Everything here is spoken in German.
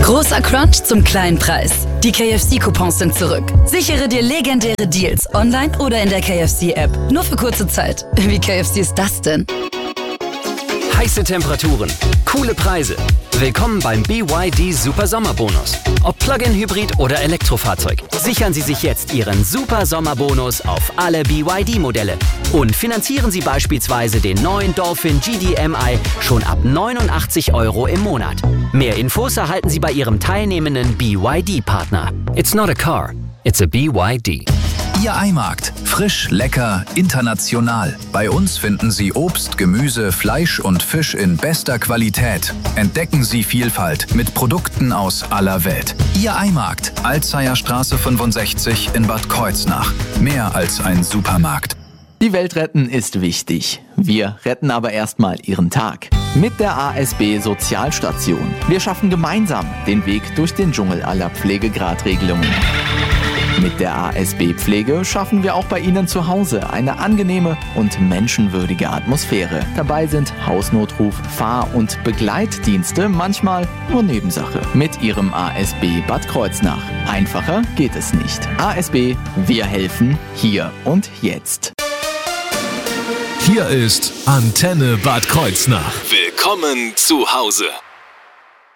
Großer Crunch zum kleinen Preis. Die KFC-Coupons sind zurück. Sichere dir legendäre Deals online oder in der KFC-App. Nur für kurze Zeit. Wie KFC ist das denn? Heiße Temperaturen, coole Preise. Willkommen beim BYD Super Sommerbonus. Ob Plug-in-Hybrid oder Elektrofahrzeug, sichern Sie sich jetzt Ihren Super Sommerbonus auf alle BYD-Modelle und finanzieren Sie beispielsweise den neuen Dolphin GDMI schon ab 89 € im Monat. Mehr Infos erhalten Sie bei Ihrem teilnehmenden BYD-Partner. It's not a car, it's a BYD. Ihr Eimarkt. Frisch, lecker, international. Bei uns finden Sie Obst, Gemüse, Fleisch und Fisch in bester Qualität. Entdecken Sie Vielfalt mit Produkten aus aller Welt. Ihr Eimarkt. Alzheimer Straße 65 in Bad Kreuznach. Mehr als ein Supermarkt. Die Welt retten ist wichtig. Wir retten aber erstmal Ihren Tag. Mit der ASB Sozialstation. Wir schaffen gemeinsam den Weg durch den Dschungel aller Pflegegradregelungen. Mit der ASB Pflege schaffen wir auch bei Ihnen zu Hause eine angenehme und menschenwürdige Atmosphäre. Dabei sind Hausnotruf, Fahr- und Begleitdienste manchmal nur Nebensache. Mit Ihrem ASB Bad Kreuznach. Einfacher geht es nicht. ASB, wir helfen hier und jetzt. Hier ist Antenne Bad Kreuznach. Willkommen zu Hause.